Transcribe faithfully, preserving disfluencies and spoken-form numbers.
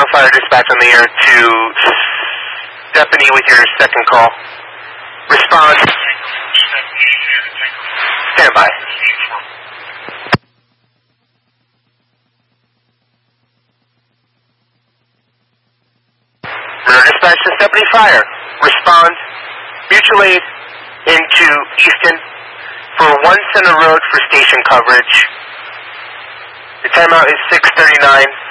Fire Dispatch on the air to Stephanie with your second call. Response. Stand by. Radar Dispatch to Stephanie Fire. Respond. Mutual aid into Easton for one Center Road for station coverage. The timeout is six thirty-nine.